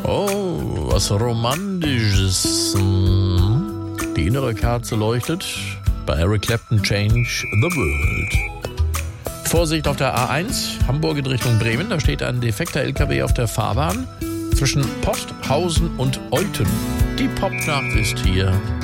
Oh, was Romantisches. Die innere Kerze leuchtet. Bei Eric Clapton, Change the World. Vorsicht auf der A1, Hamburg in Richtung Bremen. Da steht ein defekter LKW auf der Fahrbahn zwischen Posthausen und Euthen. Die Popnacht ist hier.